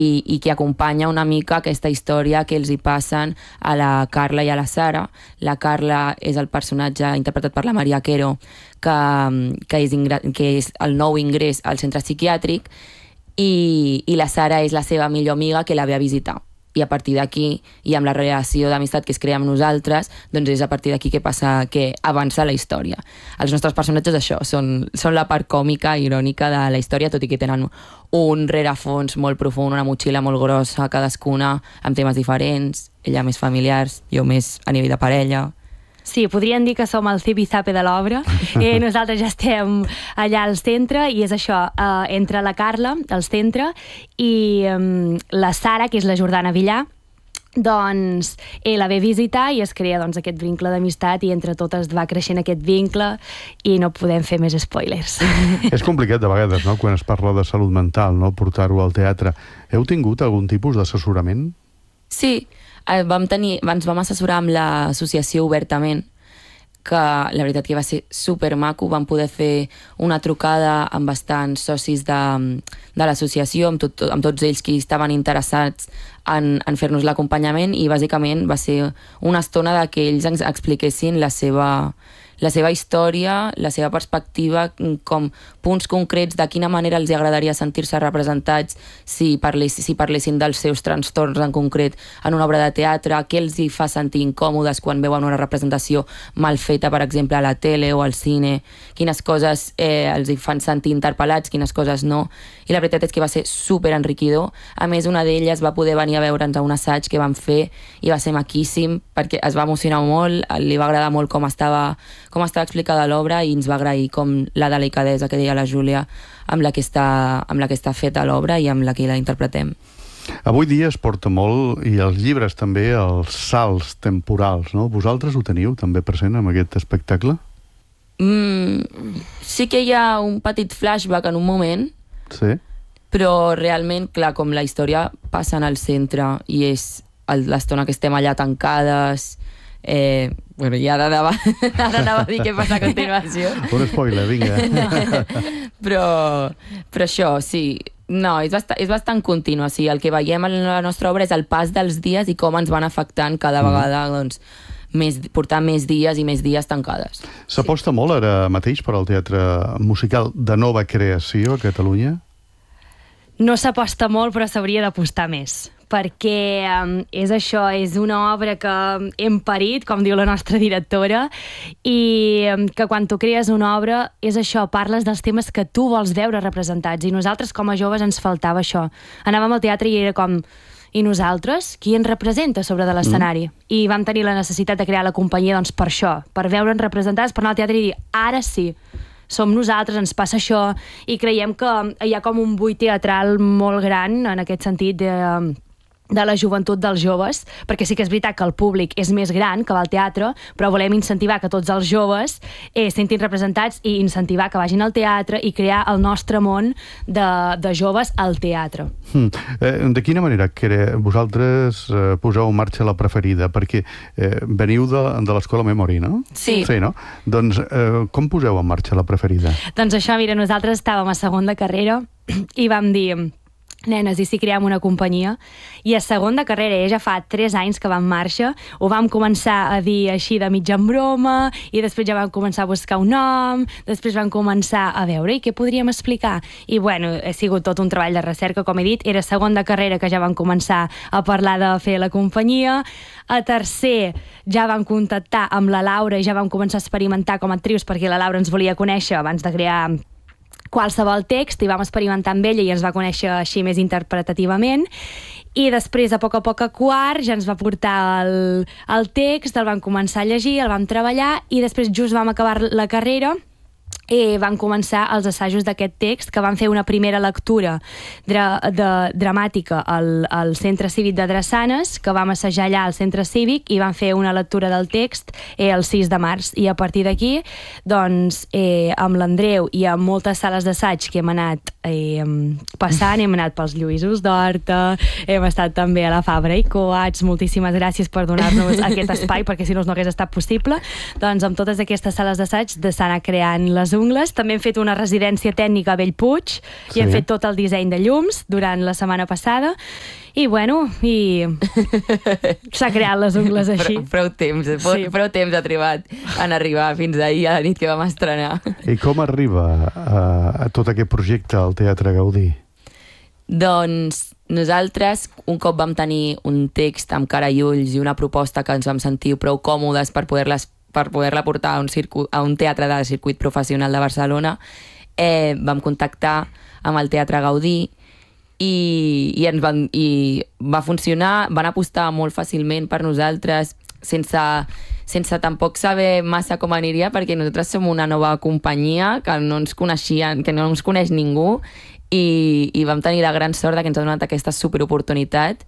i que acompanya una mica aquesta història que els hi passen a la Carla i a la Sara. La Carla és el personatge interpretat per la Maria Quero, que és el nou ingrés al centre psiquiàtric, i la Sara és la seva millor amiga que la ve a visitar. I a partir d'aquí, i amb la relació d'amistat que es crea amb nosaltres, doncs és a partir d'aquí que avança la història. Els nostres personatges, això, són la part còmica i irònica de la història, tot i que tenen un rerefons molt profund, una motxilla molt grossa, cadascuna amb temes diferents, ella més familiars, jo més a nivell de parella. Sí, podríem dir que som el zipi-zape de l'obra. Nosaltres ja estem allà al centre i és això, entre la Carla, al centre, i la Sara, que és la Jordana Villar, doncs la ve a visitar i es crea aquest vincle d'amistat, i entre totes va creixent aquest vincle i no podem fer més spoilers. És complicat de vegades, no?, quan es parla de salut mental, no?, portar-ho al teatre. Heu tingut algun tipus d'assessorament? Sí, ens vam assessorar amb l'associació Obertament, que la veritat que va ser supermaco. Vam poder fer una trucada amb bastants socis de l'associació, amb tots ells que estaven interessats en fer-nos l'acompanyament, i bàsicament va ser una estona que ells ens expliquessin la seva història, la seva perspectiva, com punts concrets de quina manera els agradaria sentir-se representats si parlessin dels seus trastorns en concret en una obra de teatre, què els hi fa sentir incòmodes quan veuen una representació mal feta, per exemple, a la tele o al cine, quines coses els hi fan sentir interpel·lats, quines coses no. I la veritat és que va ser superenriquidor. A més, una d'elles va poder venir a veure'ns a un assaig que vam fer i va ser maquíssim perquè es va emocionar molt, li va agradar molt com estava explicada l'obra, i ens va agrair com la delicadesa que deia la Júlia amb la que està feta l'obra i amb la que la interpretem. Avui dia es porta molt, i els llibres també, els salts temporals, no? Vosaltres ho teniu també present amb aquest espectacle? Sí que hi ha un petit flashback en un moment, sí, però realment, clar, com la història passa en el centre i és l'estona que estem allà tancades, bueno, ja ara anava a dir què passa a continuació. Un spoiler, vinga. No. Però això, sí, no, és bastant continu. Sí, el que veiem en la nostra obra és el pas dels dies i com ens van afectant cada vegada, doncs, portar més dies i més dies tancades. S'aposta molt ara mateix per al teatre musical de nova creació a Catalunya? No s'aposta molt, però s'hauria d'apostar més, perquè és això, és una obra que hem parit, com diu la nostra directora, i que quan tu crees una obra és això, parles dels temes que tu vols veure representats, i nosaltres com a joves ens faltava això. Anàvem al teatre i era com, i nosaltres? Qui ens representa sobre de l'escenari? I vam tenir la necessitat de crear la companyia doncs per això, per veure'ns representats, per anar al teatre i dir, ara sí, som nosaltres, ens passa això, i creiem que hi ha com un buit teatral molt gran en aquest sentit de la joventut dels joves, perquè sí que és veritat que el públic és més gran que va al teatre, però volem incentivar que tots els joves sentin representats i incentivar que vagin al teatre i crear el nostre món de joves al teatre. De quina manera vosaltres poseu en marxa la preferida? Perquè veniu de l'Escola Memory, no? Sí. Sí, no? Doncs com poseu en marxa la preferida? Doncs això, mira, nosaltres estàvem a segon de carrera i vam dir, nenes, i si creem una companyia? I a segon de carrera, ja fa 3 anys que va en marxa, ho vam començar a dir així de mitja en broma, i després ja vam començar a buscar un nom, després vam començar a veure, i què podríem explicar? I bueno, ha sigut tot un treball de recerca, com he dit, era segon de carrera que ja vam començar a parlar de fer la companyia, a tercer ja vam contactar amb la Laura i ja vam començar a experimentar com a actrius, perquè la Laura ens volia conèixer abans de crear qualsevol text, i vam experimentar amb ella i ens va conèixer així més interpretativament, i després a poc a quart ja ens va portar el text, el vam començar a llegir, el vam treballar, i després just vam acabar la carrera i van començar els assajos d'aquest text, que van fer una primera lectura dramàtica al Centre Cívic de Drassanes, que vam assajar allà al Centre Cívic, i van fer una lectura del text el 6 de març, i a partir d'aquí doncs amb l'Andreu i amb moltes sales d'assaig que hem anat passant, hem anat pels Lluïsos d'Horta, hem estat també a la Fabra i Coats, moltíssimes gràcies per donar-nos aquest espai, perquè si no hagués estat possible. Doncs amb totes aquestes sales d'assaig s'ha anat creant les ungles. També hem fet una residència tècnica a Bellpuig i hem fet tot el disseny de llums durant la setmana passada. I bueno, s'ha creat les ungles així. Prou temps ha tribat en arribar fins ahir a la nit que vam estrenar. I com arriba a tot aquest projecte al Teatre Gaudí? Doncs nosaltres un cop vam tenir un text amb cara i ulls i una proposta que ens vam sentir prou còmodes per poder-la portar a un teatre de circuit professional de Barcelona, vam contactar amb el Teatre Gaudí i va funcionar, van apostar molt fàcilment per nosaltres sense tampoc saber massa com aniria, perquè nosaltres som una nova companyia que no ens coneix ningú i vam tenir la gran sort que ens ha donat aquesta superoportunitat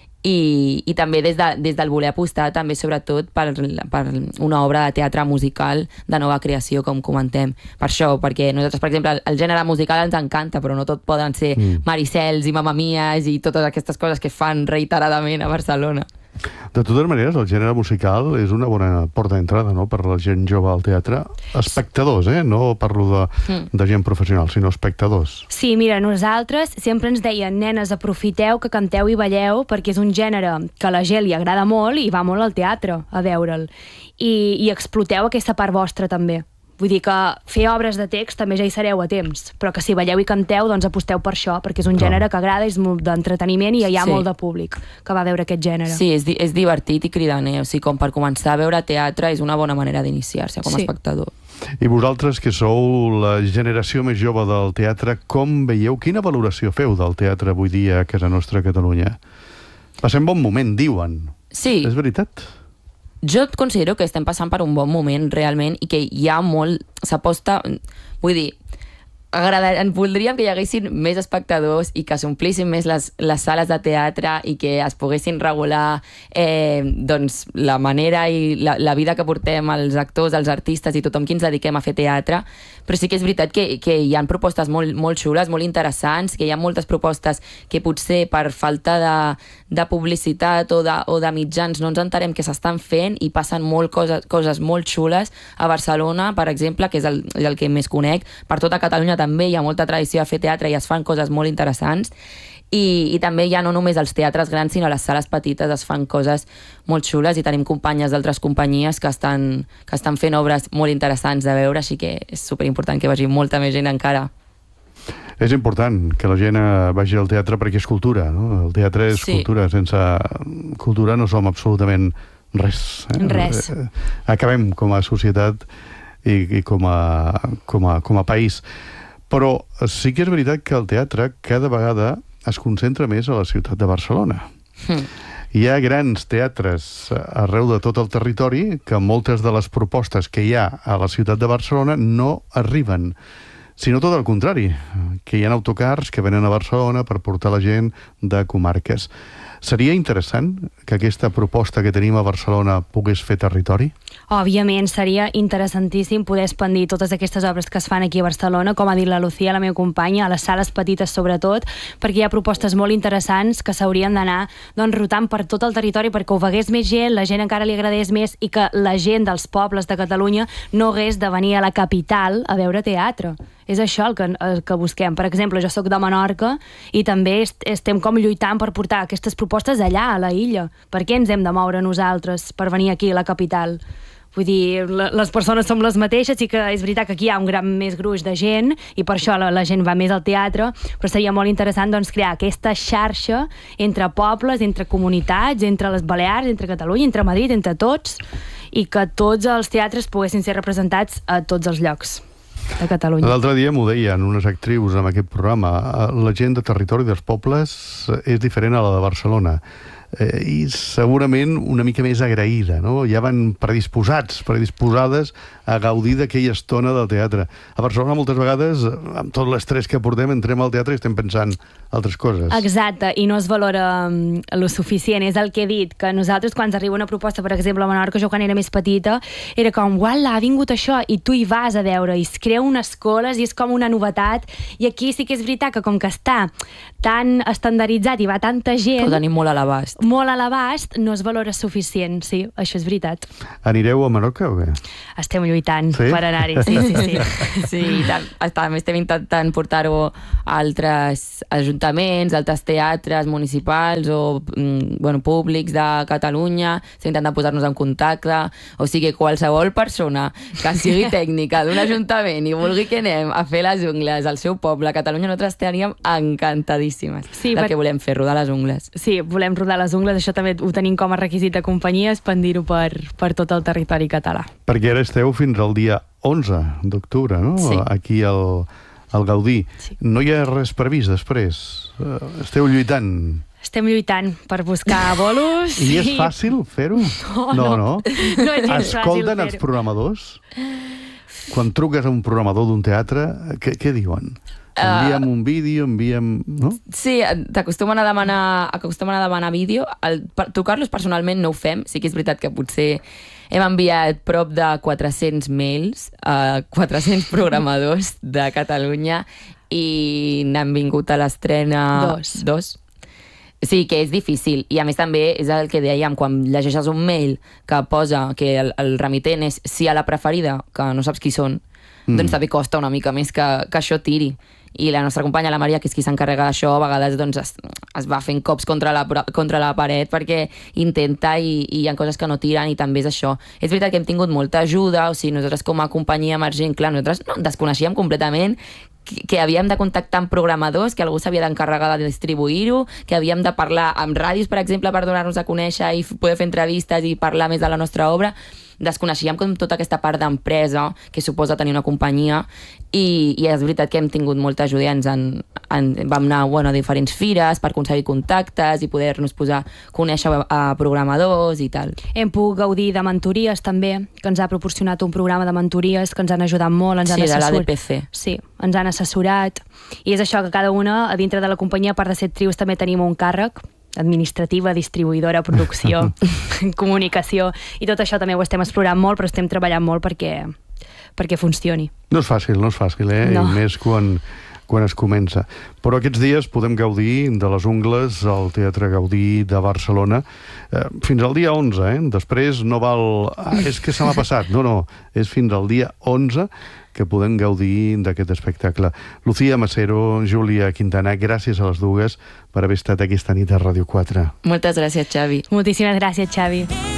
i també des del voler apostar també sobretot per una obra de teatre musical de nova creació, com comentem. Per això, perquè nosaltres, per exemple, el gènere musical ens encanta, però no tot poden ser Maricels i Mamma Mías i totes aquestes coses que fan reiteradament a Barcelona. De totes maneres, el gènere musical és una bona porta d'entrada, no?, per la gent jove al teatre. Espectadors, no parlo de gent professional, sinó espectadors. Sí, mira, nosaltres sempre ens deien: nenes, aprofiteu que canteu i balleu, perquè és un gènere que a la gent li agrada molt i va molt al teatre a veure'l. I exploteu aquesta part vostra també. Vull dir que fer obres de text també ja hi sereu a temps, però que si balleu i canteu, doncs aposteu per això, perquè és un gènere que agrada, és molt d'entreteniment i hi ha molt de públic que va veure aquest gènere. Sí, és divertit i cridaner, o sigui, com per començar a veure teatre és una bona manera d'iniciar-se com a espectador. I vosaltres, que sou la generació més jove del teatre, com veieu, quina valoració feu del teatre avui dia a casa nostra, a Catalunya? Passem bon moment, diuen. Sí. És veritat? Jo considero que estem passant per un bon moment realment i que hi ha molt... s'aposta... Vull dir, voldríem que hi haguessin més espectadors i que s'omplissin més les sales de teatre i que es poguessin regular doncs, la manera i la vida que portem els actors, els artistes i tothom qui ens dediquem a fer teatre, però sí que és veritat que hi ha propostes molt xules, molt interessants, que hi ha moltes propostes que potser per falta de publicitat o de mitjans no ens entenem que s'estan fent i passen coses molt xules a Barcelona, per exemple, que és el que més conec. Per tota Catalunya també hi ha molta tradició de fer teatre i es fan coses molt interessants i també ja no només als teatres grans sinó a les sales petites es fan coses molt xules i tenim companyes d'altres companyies que estan fent obres molt interessants de veure, així que és superimportant que vagi molta més gent encara. És important que la gent vagi al teatre perquè és cultura, no? El teatre és cultura, sense cultura no som absolutament res. Res. Acabem com a societat i com a país. Però sí que és veritat que el teatre cada vegada es concentra més a la ciutat de Barcelona. Hi ha grans teatres arreu de tot el territori que moltes de les propostes que hi ha a la ciutat de Barcelona no arriben, sinó tot el contrari, que hi ha autocars que venen a Barcelona per portar la gent de comarques. Seria interessant que aquesta proposta que tenim a Barcelona pogués fer territori? Òbviament, seria interessantíssim poder expandir totes aquestes obres que es fan aquí a Barcelona, com ha dit la Lucía, la meva companya, a les sales petites sobretot, perquè hi ha propostes molt interessants que s'haurien d'anar rotant per tot el territori perquè ho vegués més gent, la gent encara li agradés més i que la gent dels pobles de Catalunya no hagués de venir a la capital a veure teatre. És això el que busquem. Per exemple, jo sóc de Menorca i també estem com lluitant per portar aquestes propostes allà, a la illa. Per què ens hem de moure nosaltres per venir aquí a la capital? Vull dir, les persones som les mateixes i que és veritat que aquí hi ha un gran més gruix de gent i per això la gent va més al teatre, però seria molt interessant crear aquesta xarxa entre pobles, entre comunitats, entre les Balears, entre Catalunya, entre Madrid, entre tots, i que tots els teatres poguessin ser representats a tots els llocs de Catalunya. L'altre dia m'ho deien unes actrius en aquest programa. La gent de territori dels pobles és diferent a la de Barcelona. i segurament una mica més agraïda, no? Ja van predisposades a gaudir d'aquella estona del teatre. A Barcelona moltes vegades, amb tot l'estrès que portem, entrem al teatre i estem pensant altres coses. Exacte, i no es valora lo suficient. És el que he dit, que nosaltres quan ens arriba una proposta, per exemple, a Menorca, jo quan era més petita, era com, uala, ha vingut això, i tu hi vas a veure, i es creu unes coles, i és com una novetat, i aquí sí que és veritat que com que està tan estandarditzat i va tanta gent... Ho tenim molt a l'abast. Molt a l'abast, no es valora suficient, sí, això és veritat. Anireu a Menorca o què? Estem lluitant per anar-hi, sí. Sí, també estem intentant portar-ho a altres ajuntaments, altres teatres municipals o públics de Catalunya. Estem intentant posar-nos en contacte, o sigui, qualsevol persona que sigui tècnica d'un ajuntament i vulgui que anem a fer les ungles al seu poble, a Catalunya, nosaltres estaríem encantadíssimes del que volem fer, rodar les ungles. Sí, volem rodar les ungles, això també ho tenim com a requisit de companyia, expandir-ho per tot el territori català. Perquè ara esteu fins al dia 11 d'octubre, no? Sí. Aquí al Gaudí. Sí. No hi ha res previst després? Esteu lluitant? Estem lluitant per buscar bolos. I és fàcil fer-ho? No. No és gens fàcil Escolten els programadors? Quan truques a un programador d'un teatre, què diuen? Enviem un vídeo, no? Sí, t'acostumen a demanar vídeo. Trucar-los personalment no ho fem. Sí que és veritat que potser hem enviat prop de 400 mails a 400 programadors de Catalunya i n'han vingut a l'estrena... Dos. Sí, que és difícil. I a més també és el que dèiem, quan llegeixes un mail que posa que el remitent és sí a la preferida, que no saps qui són, doncs també costa una mica més que això tiri. I la nostra companya, la Maria, que és qui s'encarrega d'això, a vegades doncs, es va fent cops contra la paret perquè intenta i hi ha coses que no tiren, i també és això. És veritat que hem tingut molta ajuda, o sigui, nosaltres com a companyia emergent, clar, nosaltres no desconeixíem completament que havíem de contactar amb programadors, que algú s'havia d'encarregar de distribuir-ho, que havíem de parlar amb ràdios, per exemple, per donar-nos a conèixer i poder fer entrevistes i parlar més de la nostra obra. Desconeixíem com tota aquesta part d'empresa que suposa tenir una companyia, i és veritat que hem tingut molta ajuda. Vam anar a diferents fires per aconseguir contactes i poder-nos conèixer a programadors i tal. Hem pogut gaudir de mentories també, que ens ha proporcionat un programa de mentories que ens han ajudat molt, ens han assessorat. De l'ADPC. Sí, ens han assessorat, i és això que cada una, a dintre de la companyia, a part de ser trios, també tenim un càrrec administrativa, distribuïdora, producció, comunicació, i tot això també ho estem explorant molt, però estem treballant molt perquè funcioni. No és fàcil, no? No. I més quan es comença. Però aquests dies podem gaudir de les ungles al Teatre Gaudí de Barcelona fins al dia 11, Després no val... és que se m'ha passat. No, és fins al dia 11 que podem gaudir d'aquest espectacle. Lucía Macero, Júlia Quintana, gràcies a les dues per haver estat aquesta nit a Ràdio 4. Moltes gràcies, Xavi. Moltíssimes gràcies, Xavi.